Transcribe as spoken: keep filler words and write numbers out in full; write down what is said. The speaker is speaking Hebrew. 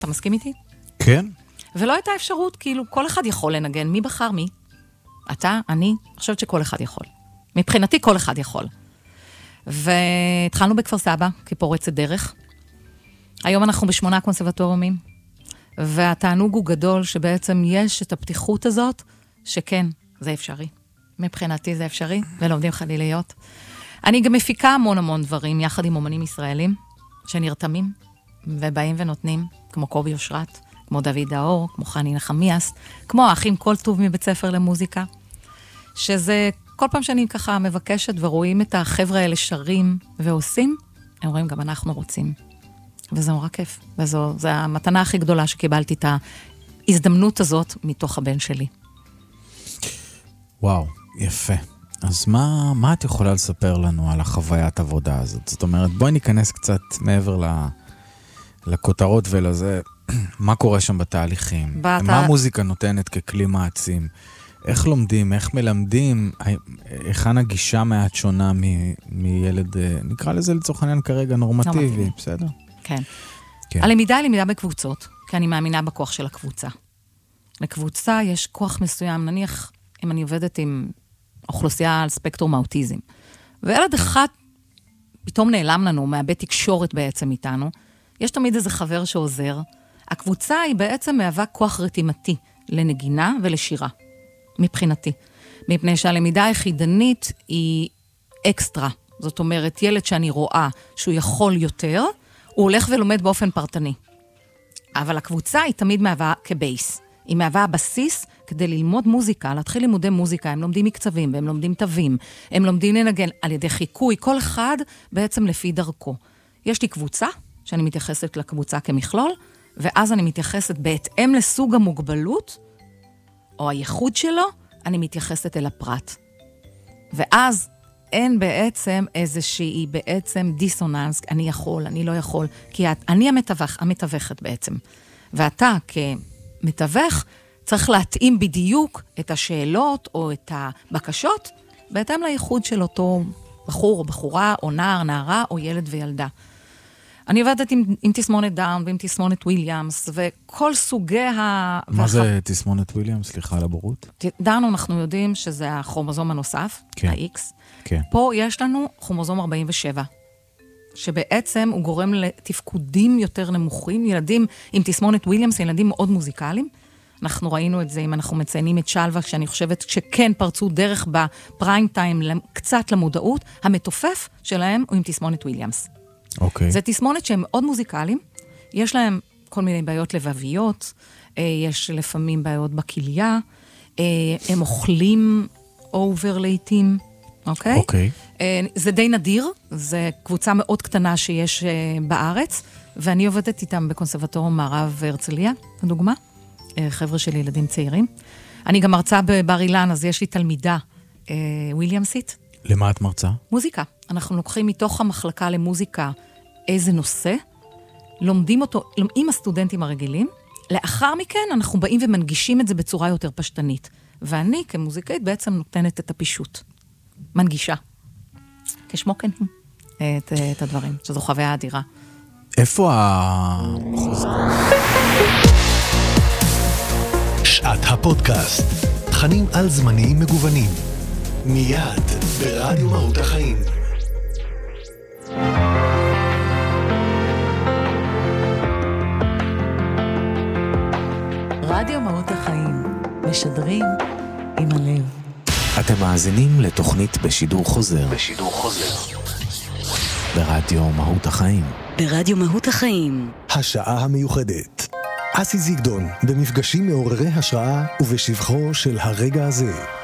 אתה מסכים איתי? כן. ולא הייתה אפשרות, כאילו, כל אחד יכול לנגן. מי בחר מי? אתה, אני, אני חושבת שכל אחד יכול. מבחינתי, כל אחד יכול. והתחלנו בכפר סבא, כפורצת דרך. היום אנחנו בשמונה קונסרבטוריונים, והתענוג הוא גדול שבעצם יש את הפתיחות הזאת, שכן, זה אפשרי. מבחינתי זה אפשרי, ולומדים חליליות. אני גם מפיקה המון המון דברים, יחד עם אומנים ישראלים, שנרתמים, ובאים ונותנים, כמו קובי אושרת, כמו דוד האור, כמו חני נחמיאס, כמו האחים כל טוב מבית ספר למוזיקה, שזה כל פעם שאני ככה מבקשת ורואים את החבר'ה האלה שרים ועושים, הם רואים גם אנחנו רוצים. וזה נורא כיף. וזו, זו המתנה הכי גדולה שקיבלתי את ההזדמנות הזאת מתוך הבן שלי. וואו, יפה. אז מה, מה את יכולה לספר לנו על החוויית עבודה הזאת? זאת אומרת, בואי ניכנס קצת מעבר ל, לכותרות ולזה, מה קורה שם בתהליכים? בת... מה המוזיקה נותנת ככלי מעצים? איך לומדים, איך מלמדים, היכן הגישה מעט שונה מ- מילד, נקרא לזה לצורך העניין כרגע נורמטיבי, בסדר? כן. כן. הלמידה היא למידה בקבוצות, כי אני מאמינה בכוח של הקבוצה. לקבוצה יש כוח מסוים, נניח אם אני עובדת עם אוכלוסייה על ספקטרום האוטיזם, וילד אחד פתאום נעלם לנו, מאבד תקשורת בעצם איתנו, יש תמיד איזה חבר שעוזר, הקבוצה היא בעצם מהווה כוח רתימתי לנגינה ולשירה. מבחינתי. מפני שהלמידה היחידנית היא אקסטרה. זאת אומרת, ילד שאני רואה שהוא יכול יותר, הוא הולך ולומד באופן פרטני. אבל הקבוצה היא תמיד מהווה כבייס. היא מהווה הבסיס כדי ללמוד מוזיקה, להתחיל לימודי מוזיקה, הם לומדים מקצבים, והם לומדים תווים, הם לומדים לנגן על ידי חיקוי, כל אחד בעצם לפי דרכו. יש לי קבוצה, שאני מתייחסת לקבוצה כמכלול, ואז אני מתייחסת בהתאם לסוג המוגבלות, או הייחוד שלו, אני מתייחסת אל הפרט. ואז אין בעצם איזושהי בעצם דיסוננס, אני יכול, אני לא יכול, כי אני המתווך, המתווכת בעצם. ואתה כמתווך צריך להתאים בדיוק את השאלות או את הבקשות, בהתאם לייחוד של אותו בחור או בחורה או נער, נערה או ילד וילדה. אני עובדת עם, עם תסמונת דאון ועם תסמונת וויליאמס, וכל סוגי ה... מה והח... זה תסמונת וויליאמס? סליחה על הבורות. דאון אנחנו יודעים שזה הכרומוזום הנוסף, כן. ה-X. כן. פה יש לנו כרומוזום ארבעים ושבע, שבעצם הוא גורם לתפקודים יותר נמוכים. ילדים עם תסמונת וויליאמס, ילדים מאוד מוזיקליים. אנחנו ראינו את זה, אם אנחנו מציינים את שלווה, שאני חושבת שכן פרצו דרך בפריים טיים קצת למודעות, המתופף שלהם הוא עם תסמונת וויליאמס. אוקיי. זה תסמונת שהם מאוד מוזיקליים, יש להם כל מיני בעיות לבביות, יש לפעמים בעיות בכליה, הם אוכלים אובר לעתים, אוקיי? אוקיי. זה די נדיר, זה קבוצה מאוד קטנה שיש בארץ, ואני עובדת איתם בקונסרבטוריון מערב הרצליה, לדוגמה, חבר'ה של ילדים צעירים. אני גם מרצה בבר אילן, אז יש לי תלמידה וויליאמסית. למה את מרצה? מוזיקה. אנחנו לוקחים מתוך המחלקה למוזיקה איזה נושא, לומדים אותו עם הסטודנטים הרגילים, לאחר מכן אנחנו באים ומנגישים את זה בצורה יותר פשטנית. ואני כמוזיקאית בעצם נותנת את הפישוט. מנגישה. כשמו כן את, את הדברים, שזו חוויה אדירה. איפה ה... שעת הפודקאסט. תכנים על זמניים מגוונים. מיד ברדיו מהות החיים. רדיו מהות החיים. משדרים עם הלב. אתם מאזינים לתוכנית בשידור חוזר. בשידור חוזר. ברדיו מהות החיים. ברדיו מהות החיים. השעה המיוחדת. אסי זיגדון במפגשים מעוררי השראה ובשבחו של הרגע הזה.